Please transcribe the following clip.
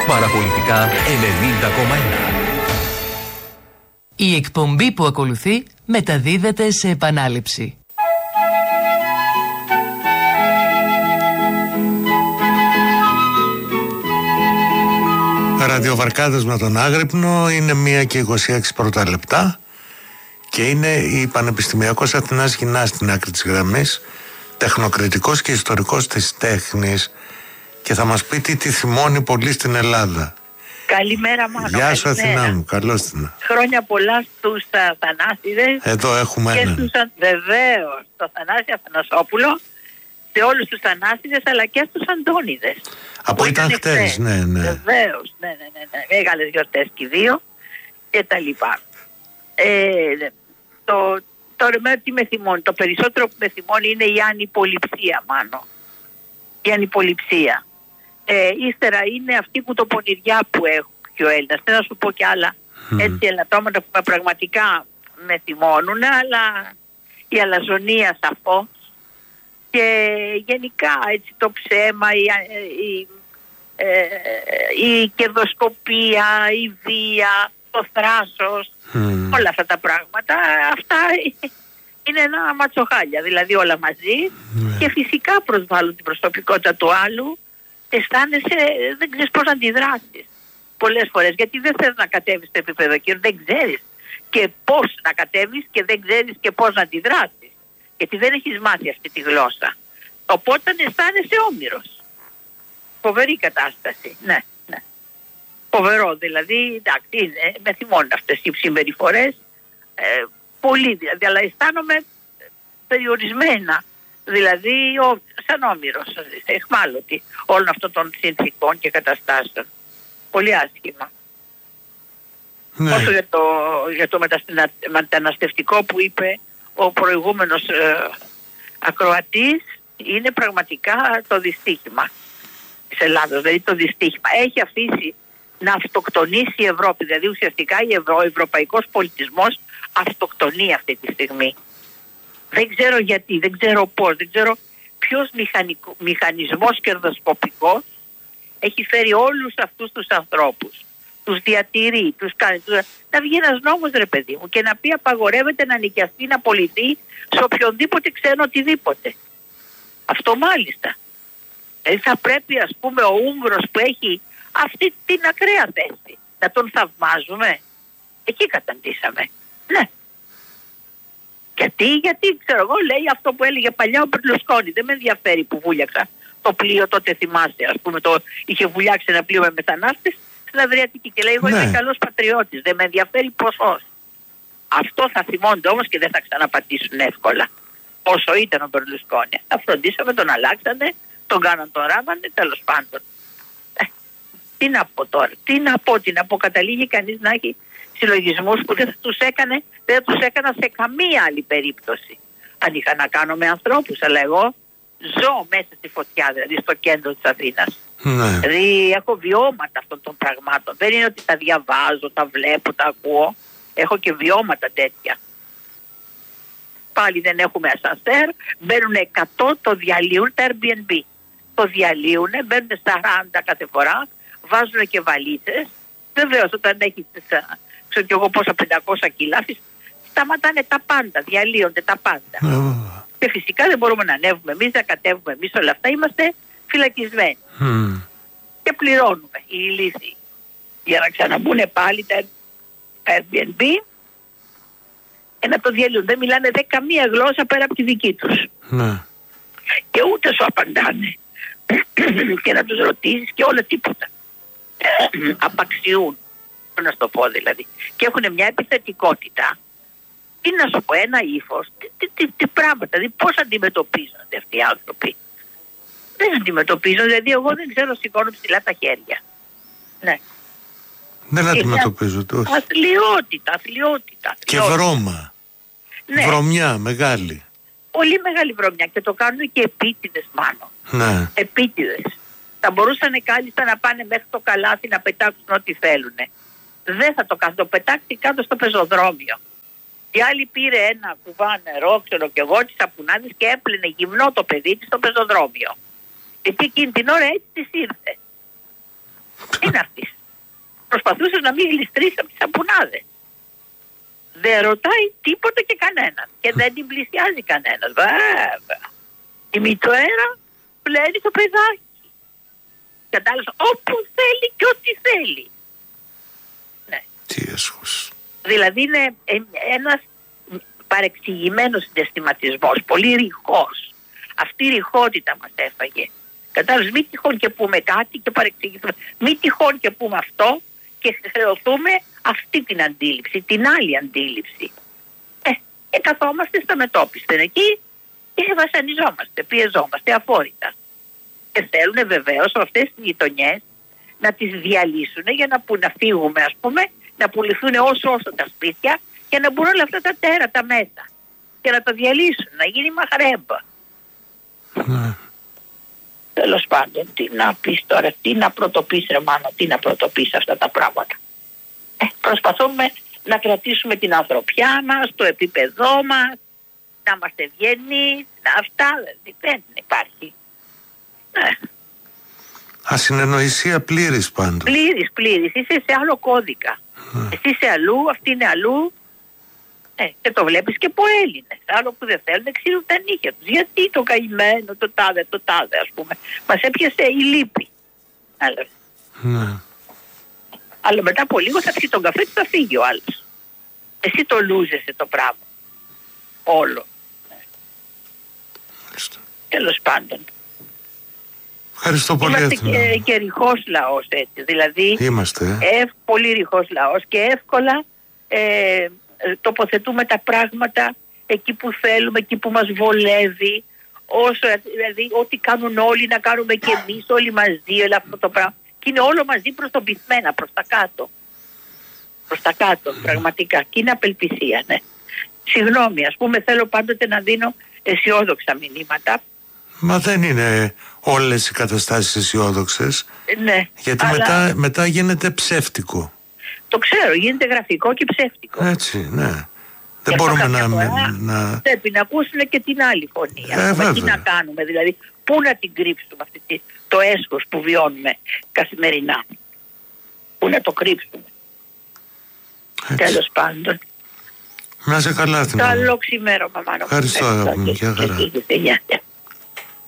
Παραπολιτικά 90,1. Η εκπομπή που ακολουθεί μεταδίδεται σε επανάληψη. Ραδιοβαρκάδες με τον Άγρυπνο. Είναι 1:26 πρώτα λεπτά και είναι η Πανεπιστημιακός Αθηνάς Γινάς στην άκρη της γραμμής, τεχνοκριτικός και ιστορικός της τέχνης, και θα μας πει τι τη θυμώνει πολύ στην Ελλάδα. Καλημέρα Μάνο. Γεια σου Αθηνά μου, καλώς την. Χρόνια πολλά στους Αθανάσιδες. Εδώ έχουμε και έναν. Βεβαίως, στο Θανάση Αθανασόπουλο, σε όλους τους Θανάσιδες αλλά και στους Αντώνιδες. Από ήταν χτες, ναι. Βεβαίως, ναι. Μεγάλες γιορτές και οι δύο και τα λοιπά. Τώρα τι με θυμώνει. Το περισσότερο που με θυμώνει είναι η ανυποληψία, Μάνο. Η ανυποληψία. Ύστερα είναι αυτή που το πονηριά που έχουν και ο Έλληνας. Θέλω να σου πω και άλλα έτσι ελαττώματα που πραγματικά με θυμώνουν, αλλά η αλαζονία σαφώς και γενικά έτσι το ψέμα, η κερδοσκοπία, η βία, το θράσος, όλα αυτά τα πράγματα, αυτά είναι ένα ματσοχάλια, δηλαδή όλα μαζί και φυσικά προσβάλλουν την προσωπικότητα του άλλου. Αισθάνεσαι, δεν ξέρεις πώς να αντιδράσεις πολλές φορές, γιατί δεν θέλεις να κατέβεις στο επίπεδο και δεν ξέρεις και πώς να κατέβεις και δεν ξέρεις και πώς να αντιδράσεις, γιατί δεν έχεις μάθει αυτή τη γλώσσα. Οπότε αισθάνεσαι όμηρος. Φοβερή κατάσταση, ναι. Φοβερό, δηλαδή, εντάξει, με θυμώνουν αυτές οι συμπεριφορές, πολύ δηλαδή, αλλά αισθάνομαι περιορισμένα. Δηλαδή, σαν όμηρος, εχμάλωτη όλων αυτών των συνθηκών και καταστάσεων. Πολύ άσχημα. Ναι. Όσο για το μεταναστευτικό που είπε ο προηγούμενος ακροατής, είναι πραγματικά το δυστύχημα της Ελλάδος. Δηλαδή το δυστύχημα. Έχει αφήσει να αυτοκτονήσει η Ευρώπη. Δηλαδή ουσιαστικά ο ευρωπαϊκός πολιτισμός αυτοκτονεί αυτή τη στιγμή. Δεν ξέρω γιατί, δεν ξέρω πώς, δεν ξέρω ποιος μηχανισμός κερδοσκοπικός έχει φέρει όλους αυτούς τους ανθρώπους. Τους διατηρεί, τους κάνει. Να βγει ένας νόμος, ρε παιδί μου, και να πει απαγορεύεται να νοικιαστεί, να πωληθεί σε οποιονδήποτε ξένο οτιδήποτε. Αυτό μάλιστα. Θα πρέπει, ας πούμε, ο Ούγγρος που έχει αυτή την ακραία θέση να τον θαυμάζουμε. Εκεί καταντήσαμε. Ναι. Γιατί ξέρω εγώ, λέει αυτό που έλεγε παλιά ο Μπερλουσκόνη. Δεν με ενδιαφέρει που βούλιαξα το πλοίο, τότε θυμάστε, ας πούμε, είχε βουλιάξει ένα πλοίο με μετανάστες στην Αδριατική και λέει εγώ είμαι καλός πατριώτης, δεν με ενδιαφέρει ποσός. Αυτό θα θυμώνται όμως και δεν θα ξαναπατήσουν εύκολα. Όσο ήταν ο Μπερλουσκόνη. Τα φροντίσαμε, τον αλλάξανε, τον κάναν, τον ράβανε, τέλος πάντων. Τι να πω τώρα, τι να πω, καταλήγει κανείς να έχει συλλογισμούς που δεν θα τους έκανα σε καμία άλλη περίπτωση. Αν είχα να κάνω με ανθρώπους, αλλά εγώ ζω μέσα στη φωτιά, δηλαδή στο κέντρο της Αθήνας. Ναι. Δηλαδή έχω βιώματα αυτών των πραγμάτων. Δεν είναι ότι τα διαβάζω, τα βλέπω, τα ακούω. Έχω και βιώματα τέτοια. Πάλι δεν έχουμε ασανσέρ, μπαίνουν 100, το διαλύουν τα Airbnb. Το διαλύουν, μπαίνουν 40 κάθε φορά, βάζουν και βαλίτσες. Βεβαίως όταν έχεις, ξέρω κι εγώ πόσα 500 κιλά, σταματάνε τα πάντα, διαλύονται τα πάντα. Και φυσικά δεν μπορούμε να ανέβουμε εμείς, να κατέβουμε εμείς, όλα αυτά είμαστε φυλακισμένοι. Και πληρώνουμε οι ηλίθιοι για να ξαναμπούν πάλι τα Airbnb να το διαλύουν. Δεν μιλάνε καμία γλώσσα πέρα από τη δική τους. Και ούτε σου απαντάνε. Και να τους ρωτήσεις και όλα τίποτα. Απαξιούν, να στο πω δηλαδή. Και έχουν μια επιθετικότητα. Τι να σου πω, ένα ύφος, τι πράγματα, δηλαδή πώς αντιμετωπίζονται αυτοί οι άνθρωποι. Δεν αντιμετωπίζονται, δηλαδή εγώ δεν ξέρω, σηκώνω ψηλά τα χέρια. Ναι. Δεν αντιμετωπίζονται, όχι. Αθλιότητα. Και βρώμα. Ναι. Βρωμιά μεγάλη. Πολύ μεγάλη βρωμιά και το κάνουν και επίτηδες, Μάνο. Ναι. Επίτηδες. Θα μπορούσαν κάλλιστα να πάνε μέχρι το καλάθι να πετάξουν ό,τι θέλουν. Δεν θα το κάνουν, το πετάξει κάτω στο πεζοδρόμιο. Η άλλη πήρε ένα κουβά νερό, ξέρω κι εγώ, τις σαπουνάδες και έπλαινε γυμνό το παιδί της στο πεζοδρόμιο. Γιατί εκείνη την ώρα έτσι της ήρθε. Τι να πεις. Προσπαθούσε να μην γλιστρήσει από τις σαπουνάδες. Δεν ρωτάει τίποτα και κανέναν. Και δεν την πλησιάζει κανένας. Βέβαια. Η μητέρα πλένει το παιδάκι. Κατάλαβα, όπου θέλει και ό,τι θέλει. Ναι. Τι έσχος. Δηλαδή είναι ένας παρεξηγημένος συναισθηματισμός, πολύ ρηχός. Αυτή η ρηχότητα μας έφαγε. Κατάλαβες, μην τυχόν και πούμε κάτι και παρεξηγηθούμε. Μην τυχόν και πούμε αυτό και χρεωθούμε αυτή την αντίληψη, την άλλη αντίληψη. Και καθόμαστε στα μετώπιστεν εκεί και βασανιζόμαστε, πιεζόμαστε αφόρητα. Και θέλουν βεβαίως αυτές τις γειτονιές να τις διαλύσουν για να φύγουμε, ας πούμε, να πουληθούν όσο τα σπίτια και να μπουν όλα αυτά τα τέρατα μέσα. Και να το διαλύσουν, να γίνει μαχρέμπα. Τέλος πάντων, τι να πεις τώρα, τι να πρωτοπείς ρε Μάνο, τι να πρωτοπείς αυτά τα πράγματα. Προσπαθούμε να κρατήσουμε την ανθρωπιά μας, το επίπεδό μας, να είμαστε ευγενείς, αυτά δεν υπάρχει. Ασυνεννοησία πλήρης πάντως. Πλήρης, είσαι σε άλλο κώδικα. Εσύ είσαι αλλού, αυτή είναι αλλού. Και το βλέπεις και από Έλληνες. Άλλο που δεν θέλουν, ξύρουν τα νύχια τους. Γιατί το καημένο, το τάδε, ας πούμε. Μας έπιασε η λύπη. Αλλά μετά από λίγο θα πιει τον καφέ του, θα φύγει ο άλλος. Εσύ το λούζεσαι το πράγμα. Όλο. Τέλος πάντων. Ευχαριστώ πολύ. Είμαστε και ρηχός λαός έτσι. Δηλαδή, είμαστε. Πολύ ρηχός λαός και εύκολα τοποθετούμε τα πράγματα εκεί που θέλουμε, εκεί που μας βολεύει. Δηλαδή, ό,τι κάνουν όλοι να κάνουμε και εμείς, όλοι μαζί, όλο αυτό το πράγμα. Και είναι όλο μαζί προς τον πυθμένα, προς τα κάτω. Προς τα κάτω, πραγματικά. Και είναι απελπισία, ναι. Συγγνώμη, ας πούμε, θέλω πάντοτε να δίνω αισιόδοξα μηνύματα. Μα δεν είναι όλες οι καταστάσεις αισιόδοξες. Ναι. Γιατί μετά γίνεται ψεύτικο. Το ξέρω, γίνεται γραφικό και ψεύτικο. Έτσι, ναι. Δεν μπορούμε να... Πρέπει να ακούσουν και την άλλη φωνή. Τι να κάνουμε, δηλαδή, πού να την κρύψουμε το έσχος που βιώνουμε καθημερινά. Πού να το κρύψουμε. Τέλος πάντων. Να είσαι καλά, Αθηνά. Καλό ξημέρωμα, Μάνο. Ευχαριστώ, αγαπητοί μου. Γεια χαρά.